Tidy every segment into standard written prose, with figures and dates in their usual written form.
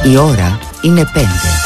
Η ώρα είναι 5.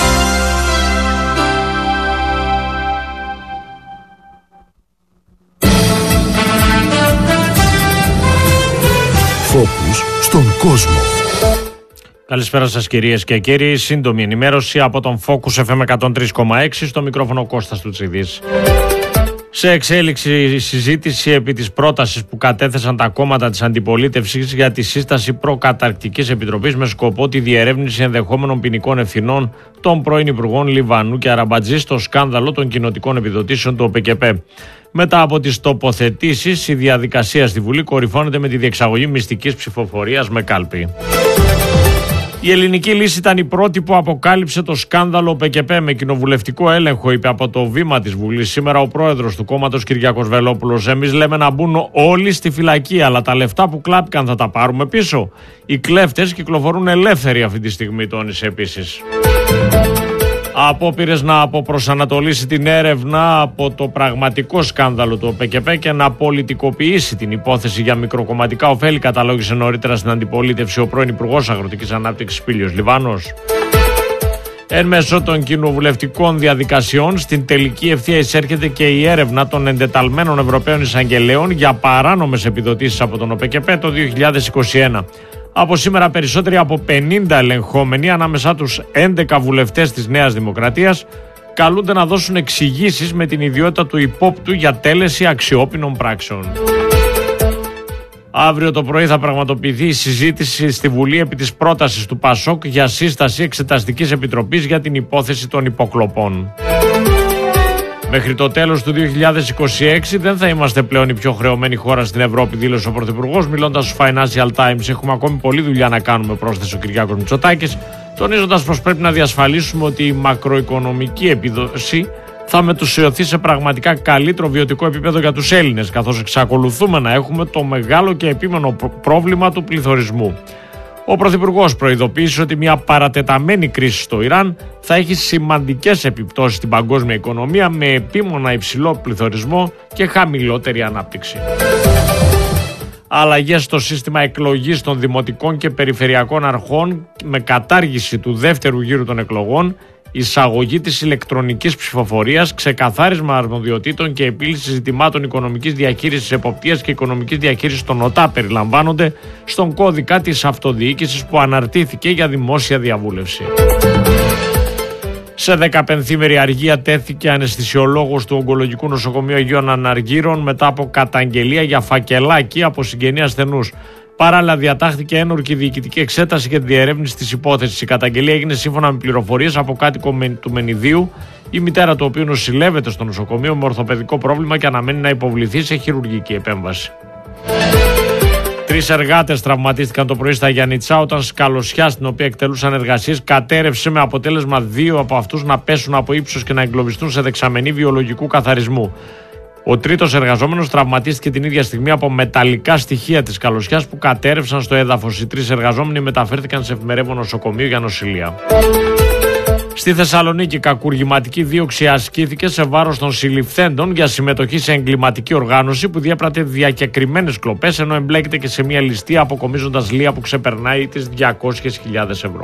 Φόκους στον κόσμο. Καλησπέρα σας κυρίες και κύριοι. Σύντομη ενημέρωση από τον Focus FM 103,6 στο μικρόφωνο Κώστας Τουτσιδής. Σε εξέλιξη η συζήτηση επί της πρότασης που κατέθεσαν τα κόμματα της αντιπολίτευσης για τη σύσταση προκαταρκτικής επιτροπής με σκοπό τη διερεύνηση ενδεχόμενων ποινικών ευθυνών των πρώην Υπουργών Λιβανού και Αραμπατζή στο σκάνδαλο των κοινοτικών επιδοτήσεων του ΟΠΚΠ. Μετά από τις τοποθετήσεις, η διαδικασία στη Βουλή κορυφώνεται με τη διεξαγωγή μυστικής ψηφοφορίας με κάλπη. Η ελληνική λύση ήταν η πρώτη που αποκάλυψε το σκάνδαλο ΟΠΚΠ με κοινοβουλευτικό έλεγχο, είπε από το βήμα της Βουλής σήμερα ο πρόεδρος του κόμματος Κυριάκος Βελόπουλος. Εμείς λέμε να μπουν όλοι στη φυλακή, αλλά τα λεφτά που κλάπηκαν θα τα πάρουμε πίσω. Οι κλέφτες κυκλοφορούν ελεύθεροι αυτή τη στιγμή, τόνισε επίσης. Απόπειρες να αποπροσανατολίσει την έρευνα από το πραγματικό σκάνδαλο του ΟΠΚΠ και να πολιτικοποιήσει την υπόθεση για μικροκομματικά ωφέλη, καταλόγησε νωρίτερα στην αντιπολίτευση ο πρώην Υπουργός Αγροτικής Ανάπτυξης Πήλιος Λιβάνος. Εν μέσω των κοινοβουλευτικών διαδικασιών, στην τελική ευθεία εισέρχεται και η έρευνα των εντεταλμένων Ευρωπαίων Εισαγγελέων για παράνομες επιδοτήσεις από τον ΟΠΚΠ το 2021. Από σήμερα περισσότεροι από 50 ελεγχόμενοι, ανάμεσά τους 11 βουλευτές της Νέας Δημοκρατίας, καλούνται να δώσουν εξηγήσεις με την ιδιότητα του υπόπτου για τέλεση αξιόπινων πράξεων. Αύριο το πρωί θα πραγματοποιηθεί η συζήτηση στη Βουλή επί της πρότασης του ΠΑΣΟΚ για σύσταση εξεταστικής επιτροπής για την υπόθεση των υποκλοπών. Μέχρι το τέλος του 2026 δεν θα είμαστε πλέον η πιο χρεωμένη χώρα στην Ευρώπη, δήλωσε ο Πρωθυπουργός, μιλώντας στους Financial Times. Έχουμε ακόμη πολλή δουλειά να κάνουμε, πρόσθεσε ο Κυριάκος Μητσοτάκης, τονίζοντας πως πρέπει να διασφαλίσουμε ότι η μακροοικονομική επίδοση θα μετουσιωθεί σε πραγματικά καλύτερο βιωτικό επίπεδο για τους Έλληνες, καθώς εξακολουθούμε να έχουμε το μεγάλο και επίμενο πρόβλημα του πληθωρισμού. Ο Πρωθυπουργός προειδοποίησε ότι μια παρατεταμένη κρίση στο Ιράν θα έχει σημαντικές επιπτώσεις στην παγκόσμια οικονομία με επίμονα υψηλό πληθωρισμό και χαμηλότερη ανάπτυξη. Αλλαγές στο σύστημα εκλογής των δημοτικών και περιφερειακών αρχών με κατάργηση του δεύτερου γύρου των εκλογών, εισαγωγή της ηλεκτρονικής ψηφοφορίας, ξεκαθάρισμα αρμοδιοτήτων και επίλυση ζητημάτων οικονομικής διαχείρισης, εποπτείας και οικονομικής διαχείρισης των ΟΤΑ περιλαμβάνονται στον κώδικα της αυτοδιοίκησης που αναρτήθηκε για δημόσια διαβούλευση. Σε 15ημερη αργία τέθηκε αναισθησιολόγος του Ογκολογικού Νοσοκομείου Αγίων Αναργύρων μετά από καταγγελία για φακελάκι από συγγενή ασθενούς. Παράλληλα, διατάχθηκε ένορκη διοικητική εξέταση για τη διερεύνηση της υπόθεσης. Η καταγγελία έγινε σύμφωνα με πληροφορίες από κάτοικο του Μενιδίου, η μητέρα του οποίου νοσηλεύεται στο νοσοκομείο με ορθοπαιδικό πρόβλημα και αναμένει να υποβληθεί σε χειρουργική επέμβαση. 3 εργάτες τραυματίστηκαν το πρωί στα Γιαννιτσά όταν σκαλωσιά στην οποία εκτελούσαν εργασίες κατέρευσε με αποτέλεσμα 2 από αυτούς να πέσουν από ύψος και να εγκλωβιστούν σε δεξαμενή βιολογικού καθαρισμού. Ο τρίτος εργαζόμενος τραυματίστηκε την ίδια στιγμή από μεταλλικά στοιχεία της σκαλωσιάς που κατέρευσαν στο έδαφος. Οι 3 εργαζόμενοι μεταφέρθηκαν σε εφημερεύον νοσοκομείο για νοσηλεία. Στη Θεσσαλονίκη, κακουργηματική δίωξη ασκήθηκε σε βάρος των συλληφθέντων για συμμετοχή σε εγκληματική οργάνωση που διέπρατε διακεκριμένες κλοπές, ενώ εμπλέκεται και σε μια ληστεία αποκομίζοντας λία που ξεπερνάει τις 200.000 ευρώ.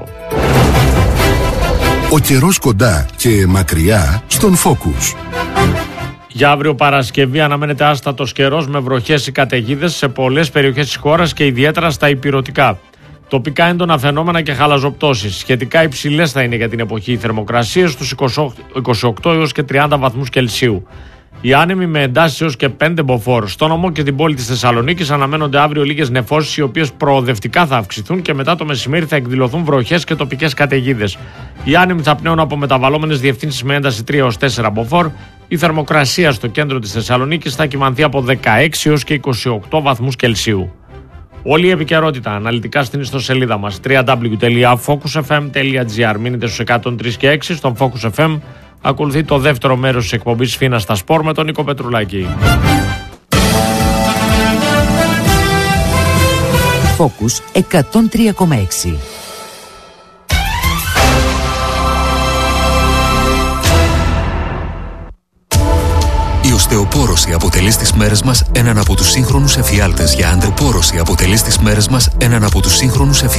Ο καιρός κοντά και μακριά στον Focus. Για αύριο Παρασκευή αναμένεται άστατος καιρός με βροχές ή καταιγίδες σε πολλές περιοχές της χώρας και ιδιαίτερα στα ηπειρωτικά. Τοπικά έντονα φαινόμενα και χαλαζοπτώσεις. Σχετικά υψηλές θα είναι για την εποχή οι θερμοκρασίες στους 28 έως και 30 βαθμούς Κελσίου. Οι άνεμοι με εντάσεις έως και 5 μποφόρ. Στο νομό και την πόλη της Θεσσαλονίκης αναμένονται αύριο λίγες νεφώσεις, οι οποίες προοδευτικά θα αυξηθούν και μετά το μεσημέρι θα εκδηλωθούν βροχές και τοπικές καταιγίδες. Οι άνεμοι θα πνέουν από μεταβαλλόμενες διευθύνσεις με ένταση 3 έως 4 μποφόρ. Η θερμοκρασία στο κέντρο της Θεσσαλονίκης θα κυμανθεί από 16 έως και 28 βαθμούς Κελσίου. Όλη η επικαιρότητα αναλυτικά στην ιστοσελίδα μας www.focusfm.gr. Μείνετε στους 103 και 6 στον Focus FM. Ακολουθεί το δεύτερο μέρος της εκπομπής Φίνα στα Σπορ με τον Νίκο Πετρουλάκη. Focus 103,6. Η οστεοπόρωση αποτελεί στις μέρες μας έναν από τους σύγχρονους εφιάλτες για άντρες. Αποτελεί στις μέρες μας έναν από τους σύγχρονους